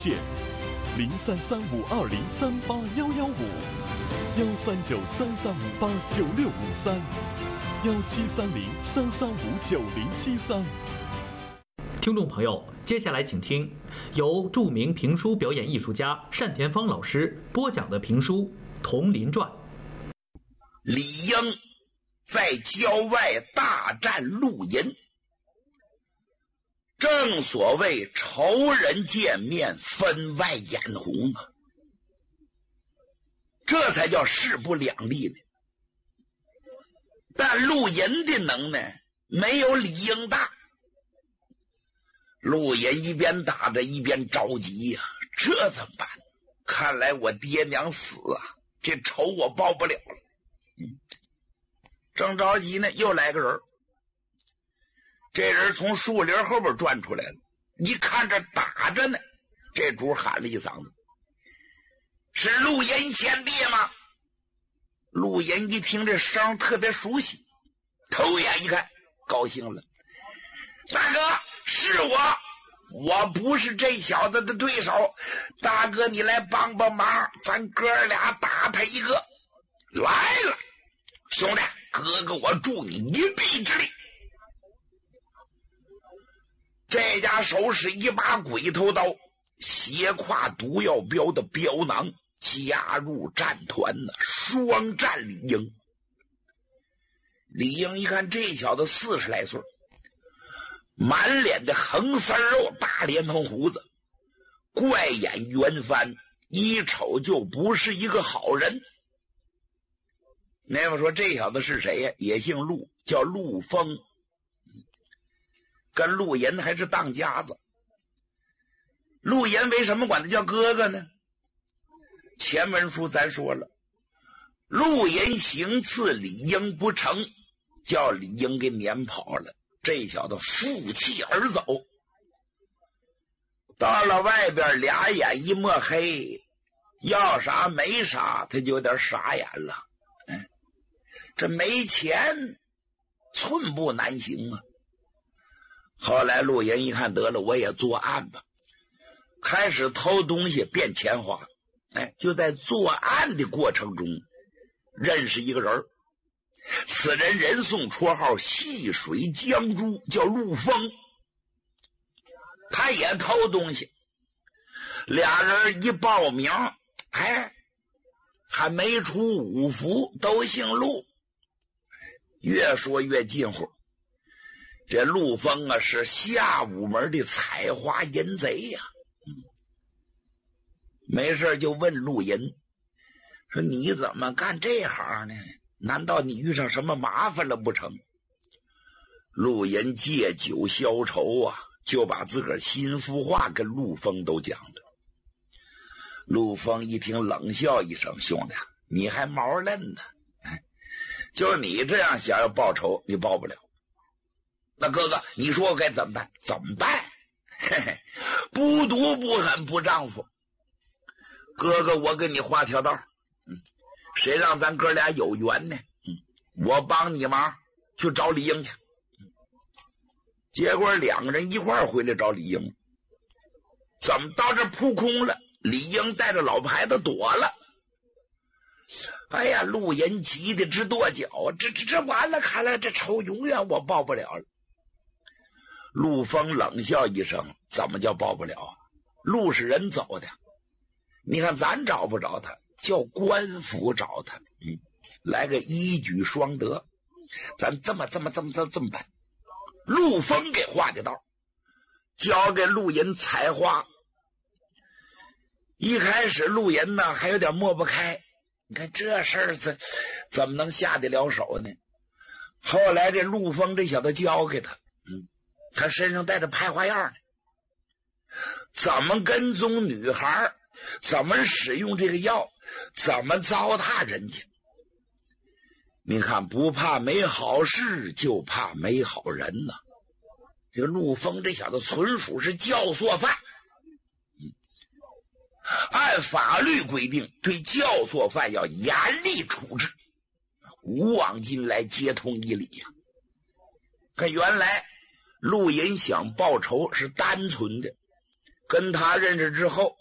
见033520381155，1393389653，1730335973。 听众朋友，接下来请听由著名评书表演艺术家单田芳老师播讲的评书《铜林传》。 李应在郊外大战陆银，正所谓仇人见面分外眼红啊，这才叫势不两立呢。但陆银的能耐没有李应大，陆银一边打着一边着急呀，这怎么办？看来我爹娘死啊，这仇我报不了了。正着急呢，又来个人，这人从树林后边转出来了，一看这打着呢，这主喊了一嗓子：“是陆银贤弟吗？”陆银一听这声特别熟悉，头眼一看，高兴了：“大哥，是我不是这小子的对手，大哥你来帮帮忙，咱哥俩打他一个。来了，兄弟，哥哥我助你一臂之力。”这家手使一把鬼头刀，斜挎毒药镖的镖囊，加入战团呢，双战李应。李应一看这小子40来岁，满脸的横丝肉，大连横胡子，怪眼圆翻，一瞅就不是一个好人。那么说这小子是谁呀？也姓陆，叫陆丰，跟陆银还是当家子。陆银为什么管他叫哥哥呢？前文书咱说了，陆银行刺李应不成，叫李应给撵跑了，这小子负气而走。到了外边，俩眼一抹黑，要啥没啥，他就有点傻眼了。这没钱，寸步难行啊。后来陆银一看，得了，我也作案吧，开始偷东西变钱花。就在作案的过程中认识一个人，此人人送绰号细水江珠，叫陆丰。他也偷东西，俩人一报名，还没出5伏，都姓陆。越说越近乎，这陆丰啊是下午门的采花淫贼呀。没事就问陆银说：“你怎么干这行呢？难道你遇上什么麻烦了不成？”陆银借酒消愁啊，就把自个儿心腹话跟陆丰都讲了。陆丰一听冷笑一声：“兄弟，你还毛嫩呢，就你这样想要报仇，你报不了。那哥哥，你说我该怎么办？”“怎么办？不毒不狠不丈夫。哥哥，我给你画条道，谁让咱哥俩有缘呢？我帮你忙，去找李应去。”结果两个人一块儿回来找李应，怎么到这扑空了？李应带着老牌子躲了。哎呀，陆银急得直跺脚，这完了，看来这仇永远我报不了了。陆丰冷笑一声：“怎么叫报不了啊？陆是人走的，你看咱找不着他，叫官府找他，来个一举双得。咱这么办。”陆丰给画的道，交给陆银采花。一开始陆银呢还有点抹不开，你看这事儿怎么能下得了手呢？后来这陆丰这小子交给他，他身上带着拍花样呢，怎么跟踪女孩，怎么使用这个药，怎么糟蹋人家。你看，不怕没好事，就怕没好人呐。这个陆丰这小子纯属是教唆犯，按法律规定，对教唆犯要严厉处置，古往今来皆通一理呀。可原来陆银想报仇是单纯的， 跟他认识之后，